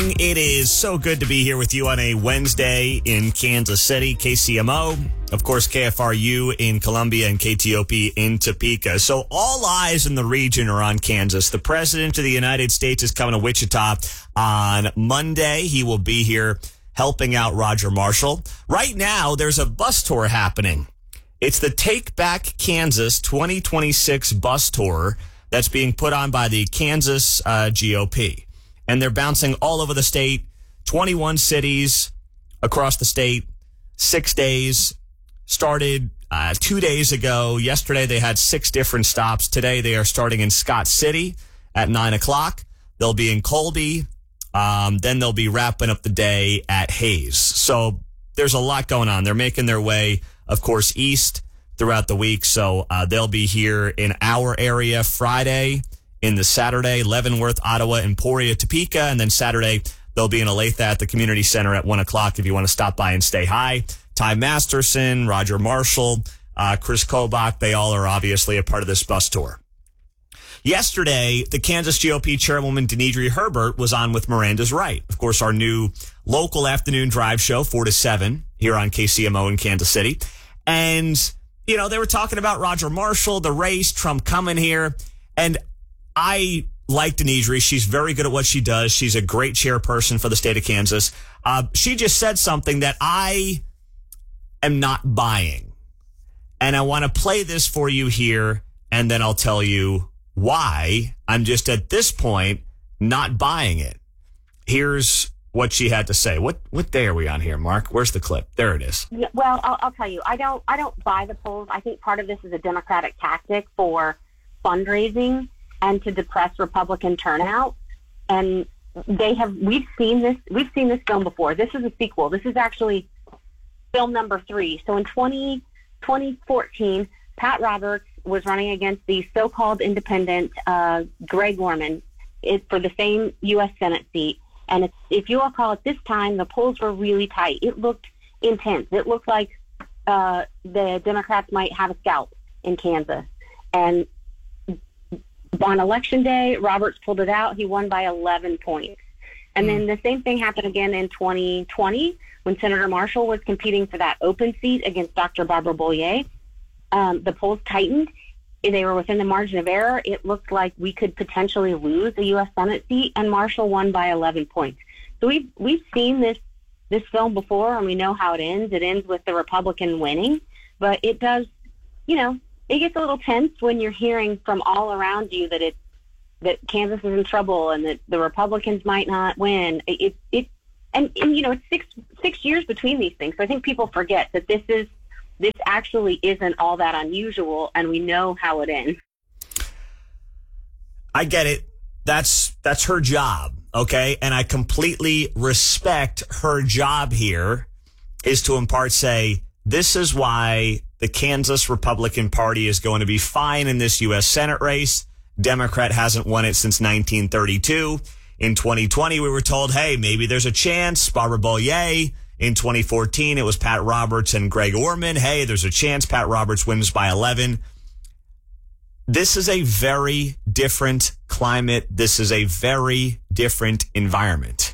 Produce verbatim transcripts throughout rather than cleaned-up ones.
It is so good to be here with you on a Wednesday in Kansas City, K C M O, of course, K F R U in Columbia and K T O P in Topeka. So all eyes in the region are on Kansas. The President of the United States is coming to Wichita on Monday. He will be here helping out Roger Marshall. Right now, there's a bus tour happening. It's the Take Back Kansas twenty twenty-six bus tour that's being put on by the Kansas uh, G O P. And they're bouncing all over the state, twenty-one cities across the state, six days. Started uh, two days ago. Yesterday, they had six different stops. Today, they are starting in Scott City at nine o'clock. They'll be in Colby. Um, then they'll be wrapping up the day at Hayes. So there's a lot going on. They're making their way, of course, east throughout the week. So uh, they'll be here in our area Friday, in the Saturday, Leavenworth, Ottawa, Emporia, Topeka, and then Saturday, they'll be in Olathe at the Community Center at one o'clock if you want to stop by and stay hi. Ty Masterson, Roger Marshall, uh, Chris Kobach, they all are obviously a part of this bus tour. Yesterday, the Kansas G O P chairwoman, Denidre Herbert, was on with Miranda's Right. Of course, our new local afternoon drive show, four to seven, here on K C M O in Kansas City. And, you know, they were talking about Roger Marshall, the race, Trump coming here, and I like Denidre. She's very good at what she does. She's a great chairperson for the state of Kansas. Uh, she just said something that I am not buying. And I want to play this for you here, and then I'll tell you why I'm just at this point not buying it. Here's what she had to say. What what day are we on here, Mark? Where's the clip? There it is. Well, I'll, I'll tell you. I don't I don't buy the polls. I think part of this is a Democratic tactic for fundraising and to depress Republican turnout. And they have, we've seen this, we've seen this film before. This is a sequel. This is actually film number three. So in twenty, twenty fourteen, Pat Roberts was running against the so-called independent uh, Greg Orman it, for the same U S Senate seat. And it's, if you recall, at this time, the polls were really tight. It looked intense. It looked like uh, the Democrats might have a scalp in Kansas. And on election day, Roberts pulled it out. He won by eleven points. And then the same thing happened again in twenty twenty when Senator Marshall was competing for that open seat against Doctor Barbara Bollier. Um, the polls tightened. They were within the margin of error. It looked like we could potentially lose the U S Senate seat, and Marshall won by eleven points. So we've, we've seen this, this film before, and we know how it ends. It ends with the Republican winning. But it does, you know, it gets a little tense when you're hearing from all around you that it that Kansas is in trouble and that the Republicans might not win. It it, it and, and you know it's six six years between these things. So I think people forget that this is this actually isn't all that unusual, and we know how it ends. I get it. That's that's her job, okay? And I completely respect her job here is to in part say, this is why the Kansas Republican Party is going to be fine in this U S Senate race. Democrat hasn't won it since nineteen thirty-two. In twenty twenty, we were told, hey, maybe there's a chance. Barbara Bollier. In twenty fourteen, it was Pat Roberts and Greg Orman. Hey, there's a chance Pat Roberts wins by eleven. This is a very different climate. This is a very different environment.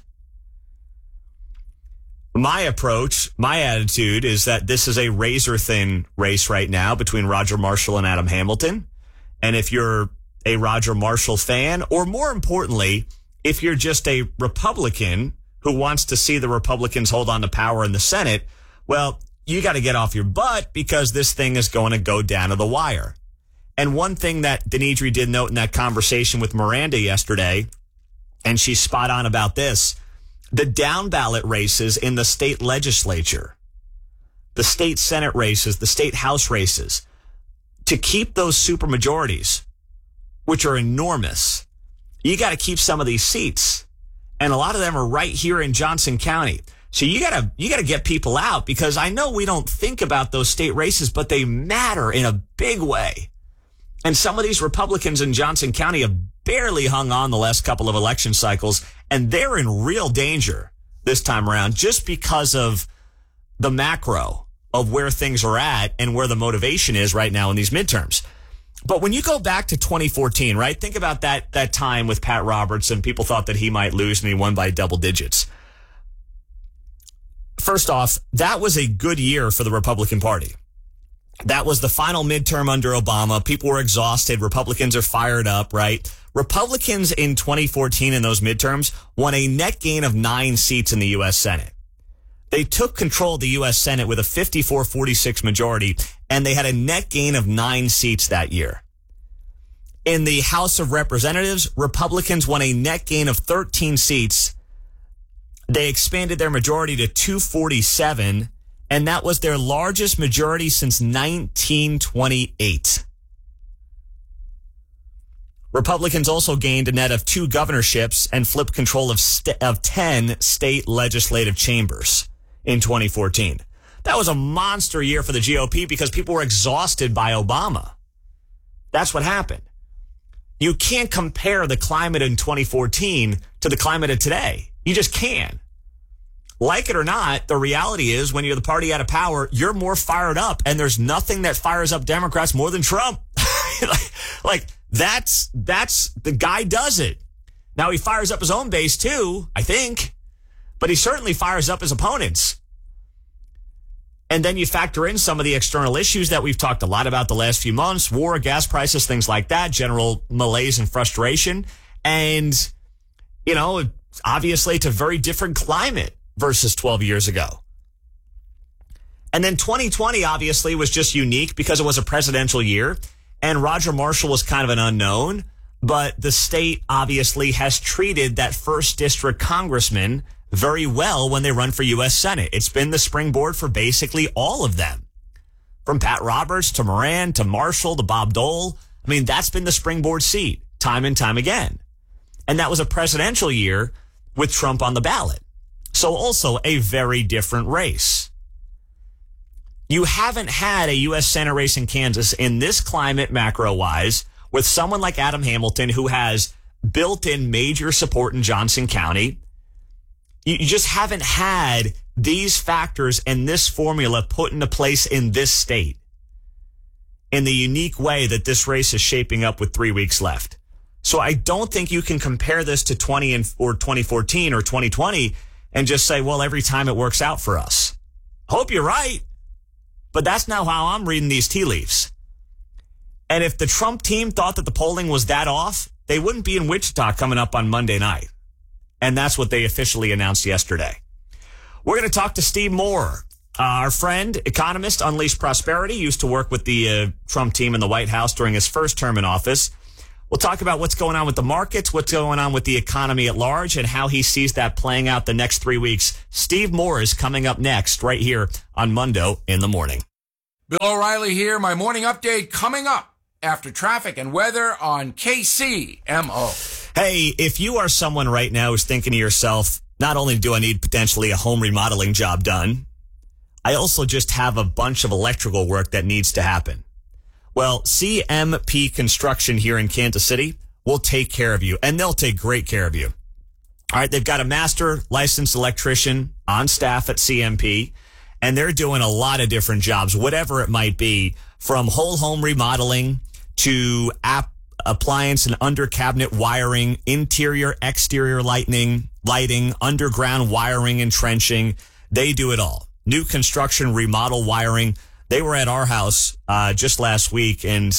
My approach, my attitude is that this is a razor-thin race right now between Roger Marshall and Adam Hamilton. And if you're a Roger Marshall fan, or more importantly, if you're just a Republican who wants to see the Republicans hold on to power in the Senate, well, you got to get off your butt because this thing is going to go down to the wire. And one thing that Denidre did note in that conversation with Miranda yesterday, and she's spot on about this, the down ballot races in the state legislature, the state Senate races, the state House races, to keep those supermajorities, which are enormous, you got to keep some of these seats. And a lot of them are right here in Johnson County. So you got to you got to get people out, because I know we don't think about those state races, but they matter in a big way. And some of these Republicans in Johnson County have barely hung on the last couple of election cycles, and they're in real danger this time around just because of the macro of where things are at and where the motivation is right now in these midterms. But when you go back to twenty fourteen, right, think about that that time with Pat Roberts, and people thought that he might lose, and he won by double digits. First off, that was a good year for the Republican Party. That was the final midterm under Obama. People were exhausted. Republicans are fired up, right? Republicans in twenty fourteen in those midterms won a net gain of nine seats in the U S Senate. They took control of the U S Senate with a fifty-four forty-six majority, and they had a net gain of nine seats that year. In the House of Representatives, Republicans won a net gain of thirteen seats. They expanded their majority to two forty-seven, and that was their largest majority since nineteen twenty-eight. Republicans also gained a net of two governorships and flipped control of st- of ten state legislative chambers in twenty fourteen. That was a monster year for the G O P because people were exhausted by Obama. That's what happened. You can't compare the climate in twenty fourteen to the climate of today. You just can't. Like it or not, the reality is when you're the party out of power, you're more fired up, and there's nothing that fires up Democrats more than Trump. like, like that's that's the guy does it. Now he fires up his own base too, I think, but he certainly fires up his opponents. And then you factor in some of the external issues that we've talked a lot about the last few months, war, gas prices, things like that, general malaise and frustration. And, you know, obviously it's a very different climate versus twelve years ago. And then twenty twenty obviously was just unique because it was a presidential year, and Roger Marshall was kind of an unknown, but the state obviously has treated that first district congressman very well when they run for U S Senate. It's been the springboard for basically all of them. From Pat Roberts to Moran to Marshall to Bob Dole. I mean, that's been the springboard seat time and time again. And that was a presidential year with Trump on the ballot. So also a very different race. You haven't had a U S Senate race in Kansas in this climate macro-wise with someone like Adam Hamilton who has built-in major support in Johnson County. You just haven't had these factors and this formula put into place in this state in the unique way that this race is shaping up with three weeks left. So I don't think you can compare this to twenty and or twenty fourteen or twenty twenty and just say, well, every time it works out for us. Hope you're right, but that's not how I'm reading these tea leaves. And if the Trump team thought that the polling was that off, they wouldn't be in Wichita coming up on Monday night. And that's what they officially announced yesterday. We're going to talk to Steve Moore, uh, our friend, economist, Unleashed Prosperity, used to work with the uh, Trump team in the White House during his first term in office. We'll talk about what's going on with the markets, what's going on with the economy at large, and how he sees that playing out the next three weeks. Steve Moore is coming up next right here on Mundo in the Morning. Bill O'Reilly here. My morning update coming up after traffic and weather on K C M O. Hey, if you are someone right now who's thinking to yourself, not only do I need potentially a home remodeling job done, I also just have a bunch of electrical work that needs to happen. Well, C M P Construction here in Kansas City will take care of you, and they'll take great care of you. All right, they've got a master licensed electrician on staff at C M P, and they're doing a lot of different jobs, whatever it might be, from whole home remodeling to app appliance and under cabinet wiring, interior, exterior lighting, lighting, underground wiring and trenching. They do it all. New construction, remodel, wiring. They were at our house uh, just last week, and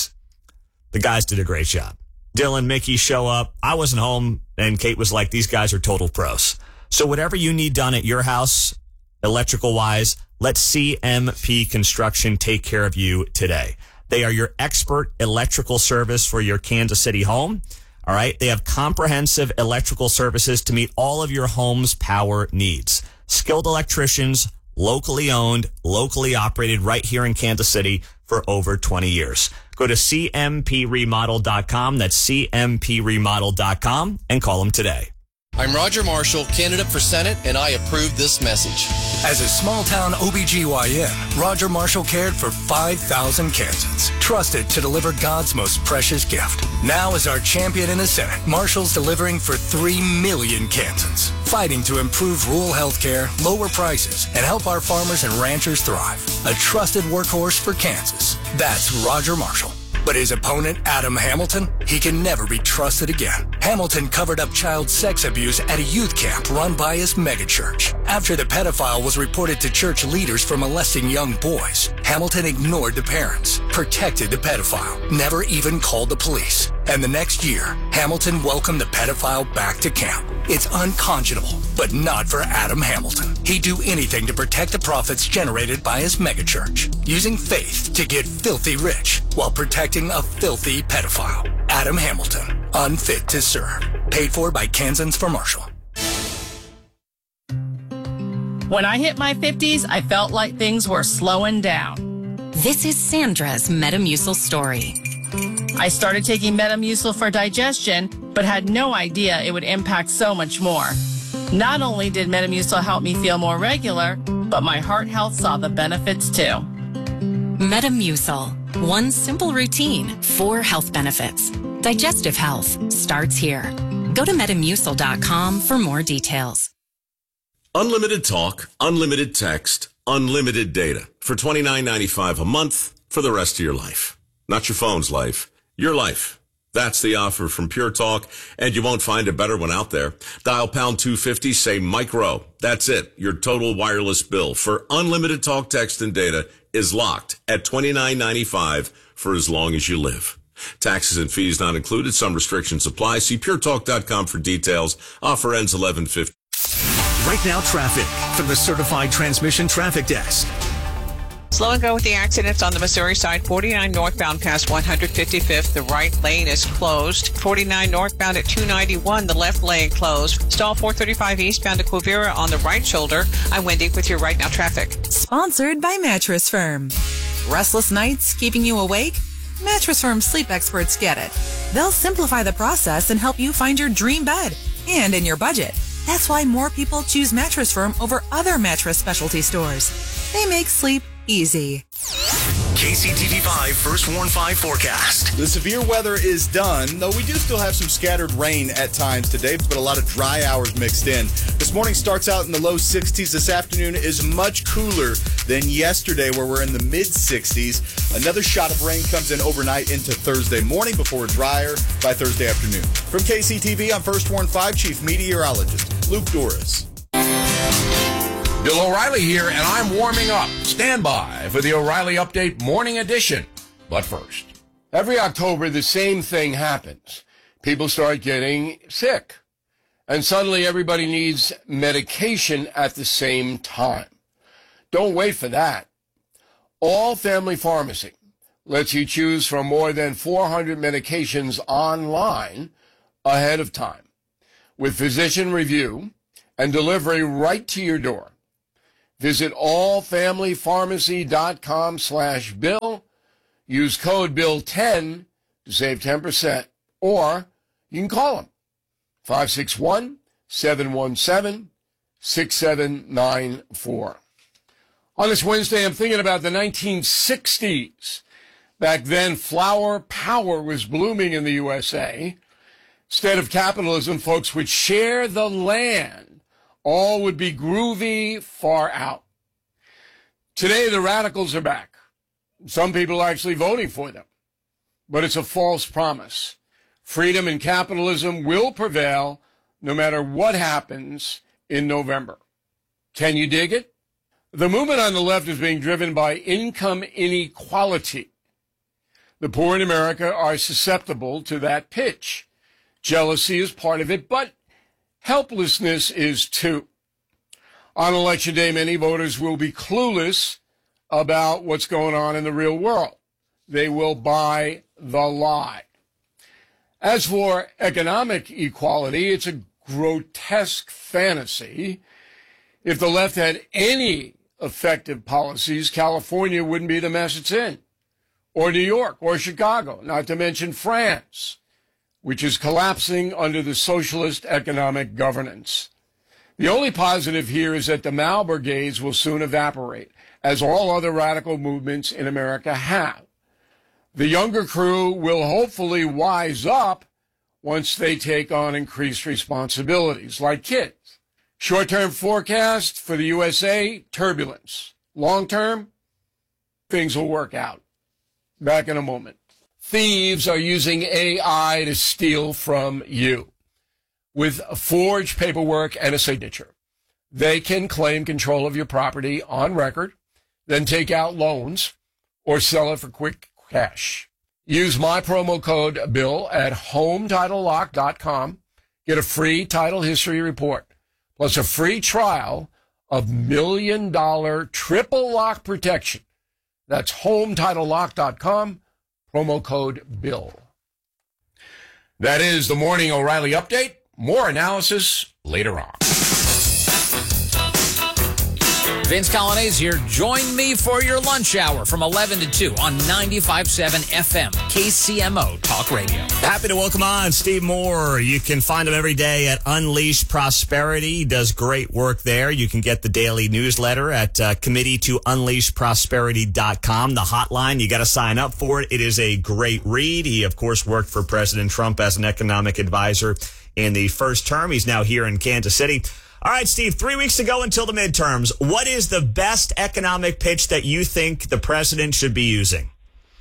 the guys did a great job. Dylan, Mickey show up. I wasn't home, and Kate was like, these guys are total pros. So whatever you need done at your house, electrical-wise, let C M P Construction take care of you today. They are your expert electrical service for your Kansas City home. All right. They have comprehensive electrical services to meet all of your home's power needs. Skilled electricians, locally owned, locally operated right here in Kansas City for over twenty years. Go to C M P remodel dot com. That's C M P remodel dot com and call them today. I'm Roger Marshall, candidate for Senate, and I approve this message. As a small-town O B G Y N, Roger Marshall cared for five thousand Kansans, trusted to deliver God's most precious gift. Now as our champion in the Senate, Marshall's delivering for three million Kansans, fighting to improve rural health care, lower prices, and help our farmers and ranchers thrive. A trusted workhorse for Kansas. That's Roger Marshall. But his opponent, Adam Hamilton, he can never be trusted again. Hamilton covered up child sex abuse at a youth camp run by his megachurch. After the pedophile was reported to church leaders for molesting young boys, Hamilton ignored the parents, protected the pedophile, never even called the police. And the next year, Hamilton welcomed the pedophile back to camp. It's unconscionable, but not for Adam Hamilton. He'd do anything to protect the profits generated by his megachurch, using faith to get filthy rich while protecting a filthy pedophile. Adam Hamilton, unfit to serve. Paid for by Kansans for Marshall. When I hit my fifties, I felt like things were slowing down. This is Sandra's Metamucil story. I started taking Metamucil for digestion, but had no idea it would impact so much more. Not only did Metamucil help me feel more regular, but my heart health saw the benefits too. Metamucil. One simple routine, four health benefits. Digestive health starts here. Go to metamucil dot com for more details. Unlimited talk, unlimited text, unlimited data for twenty-nine ninety-five a month for the rest of your life. Not your phone's life, your life. That's the offer from Pure Talk, and you won't find a better one out there. Dial pound two fifty, say micro. That's it. Your total wireless bill for unlimited talk, text, and data is locked at twenty-nine ninety-five for as long as you live. Taxes and fees not included. Some restrictions apply. See pure talk dot com for details. Offer ends eleven fifty. Right now, traffic from the Certified Transmission Traffic Desk. Slow and go with the accidents on the Missouri side. forty-nine northbound past one hundred fifty-fifth. The right lane is closed. forty-nine northbound at two ninety-one. The left lane closed. Stall four thirty-five eastbound to Quivira on the right shoulder. I'm Wendy with your Right Now traffic. Sponsored by Mattress Firm. Restless nights keeping you awake? Mattress Firm sleep experts get it. They'll simplify the process and help you find your dream bed and in your budget. That's why more people choose Mattress Firm over other mattress specialty stores. They make sleep easy. K C T V five First Warn five forecast. The severe weather is done, though we do still have some scattered rain at times today, but a lot of dry hours mixed in. This morning starts out in the low sixties. This afternoon is much cooler than yesterday, where we're in the mid sixties. Another shot of rain comes in overnight into Thursday morning before drier by Thursday afternoon. From K C T V, I'm First Warn five Chief Meteorologist Luke Doris. Bill O'Reilly here, and I'm warming up. Stand by for the O'Reilly Update Morning Edition. But first, every October, the same thing happens. People start getting sick, and suddenly everybody needs medication at the same time. Don't wait for that. All Family Pharmacy lets you choose from more than four hundred medications online ahead of time, with physician review and delivery right to your door. Visit all family pharmacy dot com slash bill. Use code bill ten to save ten percent. Or you can call them. five six one, seven one seven, six seven nine four. On this Wednesday, I'm thinking about the nineteen sixties. Back then, flower power was blooming in the U S A. Instead of capitalism, folks would share the land. All would be groovy far out. Today, the radicals are back. Some people are actually voting for them. But it's a false promise. Freedom and capitalism will prevail no matter what happens in November. Can you dig it? The movement on the left is being driven by income inequality. The poor in America are susceptible to that pitch. Jealousy is part of it, but helplessness is too. On Election Day, many voters will be clueless about what's going on in the real world. They will buy the lie. As for economic equality, it's a grotesque fantasy. If the left had any effective policies, California wouldn't be the mess it's in, or New York, or Chicago, not to mention France, which is collapsing under the socialist economic governance. The only positive here is that the Mao brigades will soon evaporate, as all other radical movements in America have. The younger crew will hopefully wise up once they take on increased responsibilities, like kids. Short-term forecast for the U S A, turbulence. Long-term, things will work out. Back in a moment. thieves are using A I to steal from you. With forged paperwork and a signature, they can claim control of your property on record, then take out loans or sell it for quick cash. Use my promo code BILL at home title lock dot com. Get a free title history report, plus a free trial of million dollar triple lock protection. That's home title lock dot com, promo code BILL. That is the Morning O'Reilly Update. More analysis later on. Vince Colonnese here. Join me for your lunch hour from eleven to two on ninety-five point seven F M, K C M O Talk Radio. Happy to welcome on Steve Moore. You can find him every day at Unleash Prosperity. He does great work there. You can get the daily newsletter at uh, committee to unleash prosperity dot com. The hotline, you got to sign up for it. It is a great read. He, of course, worked for President Trump as an economic advisor in the first term. He's now here in Kansas City. All right, Steve, three weeks to go until the midterms. What is the best economic pitch that you think the president should be using?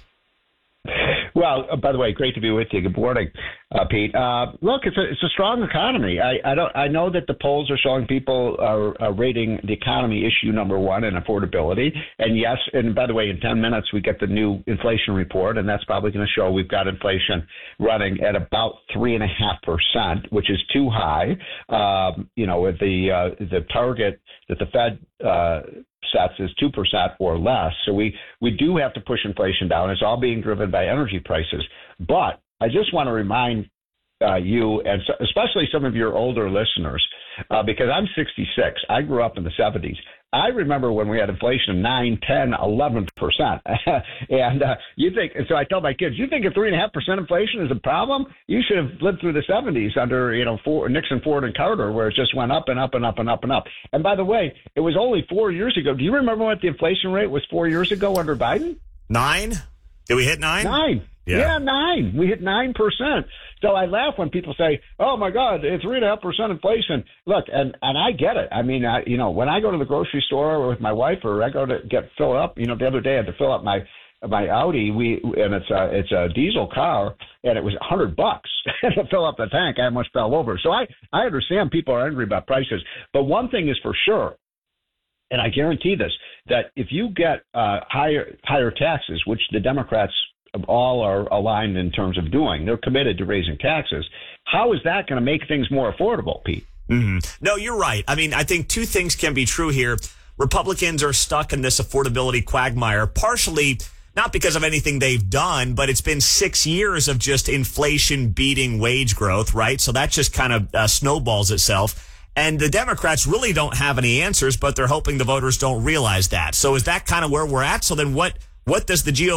Well, uh, by the way, great to be with you. Good morning, uh, Pete. Uh, look, it's a it's a strong economy. I, I don't I know that the polls are showing people are, are rating the economy issue number one and affordability. And yes, and by the way, in ten minutes we get the new inflation report, and that's probably going to show we've got inflation running at about three and a half percent, which is too high. Um, you know, with the uh, the target that the Fed uh, sets is two percent or less. So we, we do have to push inflation down. It's all being driven by energy prices. But I just want to remind uh, you, and so, especially some of your older listeners, uh, because I'm sixty-six. I grew up in the seventies. I remember when we had inflation of nine, ten, eleven percent. And uh, you think, and so I tell my kids, you think a three and a half percent inflation is a problem? You should have lived through the seventies under, you know, Ford, Nixon, Ford, and Carter, where it just went up and up and up and up and up. And by the way, it was only four years ago. Do you remember what the inflation rate was four years ago under Biden? Nine? Did we hit nine? Nine. Yeah. yeah, nine. We hit nine percent. So I laugh when people say, "Oh my God, it's three and a half percent inflation." Look, and and I get it. I mean, I, you know, when I go to the grocery store with my wife, or I go to get filled up. You know, the other day I had to fill up my my Audi. We and it's a it's a diesel car, and it was a hundred bucks to fill up the tank. I almost fell over. So I I understand people are angry about prices, but one thing is for sure, and I guarantee this, that if you get uh, higher higher taxes, which the Democrats all are aligned in terms of doing, they're committed to raising taxes. How is that going to make things more affordable, Pete? Mm-hmm. No, you're right. I mean, I think two things can be true here. Republicans are stuck in this affordability quagmire, partially not because of anything they've done, but it's been six years of just inflation beating wage growth, right? So that just kind of uh, snowballs itself. And the Democrats really don't have any answers, but they're hoping the voters don't realize that. So is that kind of where we're at? So then what, what does the G O P